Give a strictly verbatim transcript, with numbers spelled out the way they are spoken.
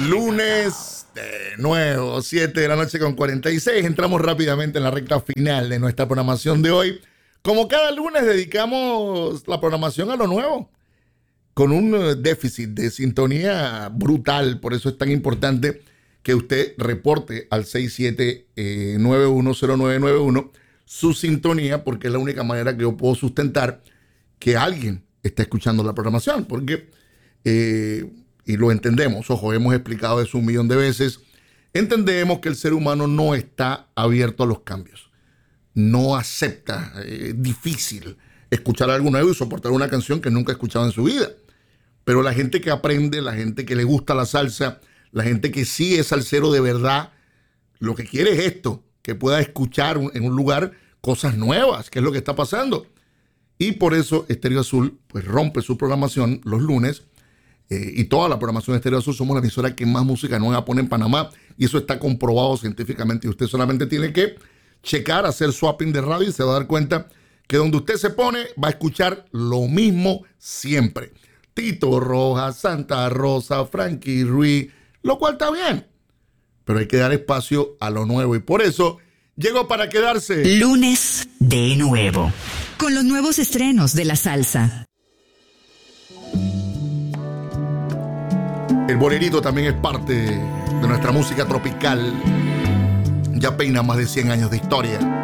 Lunes de nuevo, siete de la noche con cuarenta y seis. Entramos rápidamente en la recta final de nuestra programación de hoy. Como cada lunes dedicamos la programación a lo nuevo, con un déficit de sintonía brutal. Por eso es tan importante que usted reporte al seis siete nueve uno cero nueve nueve uno su sintonía, porque es la única manera que yo puedo sustentar que alguien está escuchando la programación. Porque, eh, y lo entendemos, ojo, hemos explicado eso un millón de veces, entendemos que el ser humano no está abierto a los cambios. No acepta, es eh, difícil escuchar algo nuevo y soportar una canción que nunca ha escuchado en su vida. Pero la gente que aprende, la gente que le gusta la salsa, la gente que sí es salsero de verdad, lo que quiere es esto, que pueda escuchar en un lugar cosas nuevas, que es lo que está pasando. Y por eso Estéreo Azul pues rompe su programación los lunes, eh, y toda la programación de Estéreo Azul somos la emisora que más música nueva pone en Panamá, y eso está comprobado científicamente. Y usted solamente tiene que checar, hacer swapping de radio y se va a dar cuenta que donde usted se pone va a escuchar lo mismo siempre. Tito Rojas, Santa Rosa, Frankie Ruiz, lo cual está bien, pero hay que dar espacio a lo nuevo, y por eso llegó para quedarse. Lunes de nuevo, con los nuevos estrenos de la salsa. El bolerito también es parte de nuestra música tropical. Ya peina más de cien años de historia.